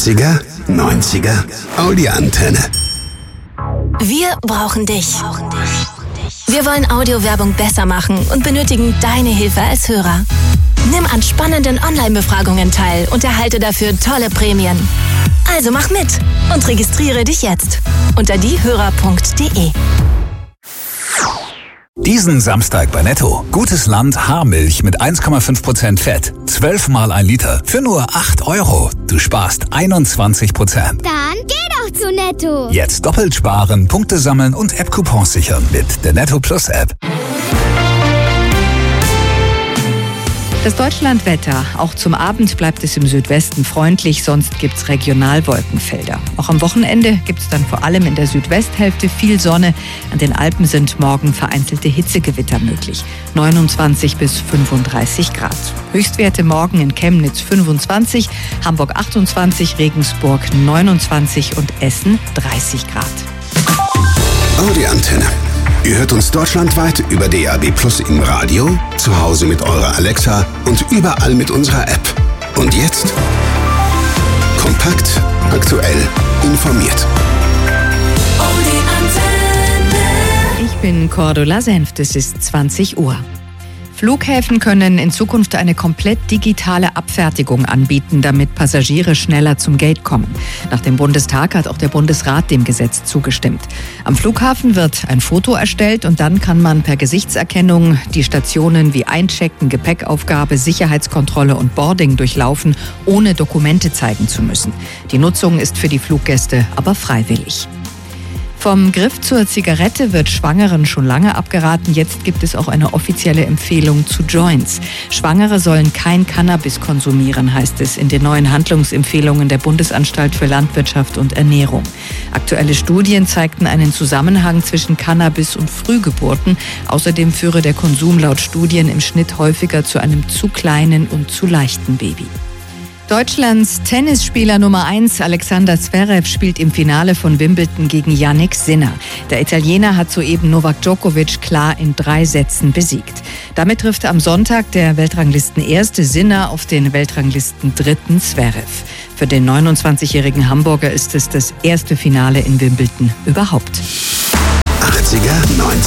80er, 90er, Audi-Antenne. Wir brauchen dich. Wir wollen Audiowerbung besser machen und benötigen deine Hilfe als Hörer. Nimm an spannenden Online-Befragungen teil und erhalte dafür tolle Prämien. Also mach mit und registriere dich jetzt unter diehörer.de. Diesen Samstag bei Netto. Gutes Land Haarmilch mit 1,5% Fett. 12 mal 1 Liter für nur 8 €. Du sparst 21%. Dann geh doch zu Netto. Jetzt doppelt sparen, Punkte sammeln und App-Coupons sichern mit der Netto Plus App. Das Deutschlandwetter. Auch zum Abend bleibt es im Südwesten freundlich, sonst gibt's Regionalwolkenfelder. Auch am Wochenende gibt's dann vor allem in der Südwesthälfte viel Sonne. An den Alpen sind morgen vereinzelte Hitzegewitter möglich. 29 bis 35 Grad. Höchstwerte morgen in Chemnitz 25, Hamburg 28, Regensburg 29 und Essen 30 Grad. Audi-Antenne. Ihr hört uns deutschlandweit über DAB+ im Radio, zu Hause mit eurer Alexa und überall mit unserer App. Und jetzt kompakt, aktuell, informiert. Ich bin Cordula Senft, es ist 20 Uhr. Flughäfen können in Zukunft eine komplett digitale Abfertigung anbieten, damit Passagiere schneller zum Gate kommen. Nach dem Bundestag hat auch der Bundesrat dem Gesetz zugestimmt. Am Flughafen wird ein Foto erstellt und dann kann man per Gesichtserkennung die Stationen wie Einchecken, Gepäckaufgabe, Sicherheitskontrolle und Boarding durchlaufen, ohne Dokumente zeigen zu müssen. Die Nutzung ist für die Fluggäste aber freiwillig. Vom Griff zur Zigarette wird Schwangeren schon lange abgeraten. Jetzt gibt es auch eine offizielle Empfehlung zu Joints. Schwangere sollen kein Cannabis konsumieren, heißt es in den neuen Handlungsempfehlungen der Bundesanstalt für Landwirtschaft und Ernährung. Aktuelle Studien zeigten einen Zusammenhang zwischen Cannabis und Frühgeburten. Außerdem führe der Konsum laut Studien im Schnitt häufiger zu einem zu kleinen und zu leichten Baby. Deutschlands Tennisspieler Nummer 1 Alexander Zverev spielt im Finale von Wimbledon gegen Jannik Sinner. Der Italiener hat soeben Novak Djokovic klar in 3 Sätzen besiegt. Damit trifft am Sonntag der Weltranglisten-Erste Sinner auf den Weltranglisten-Dritten Zverev. Für den 29-jährigen Hamburger ist es das erste Finale in Wimbledon überhaupt. 80er, 90er.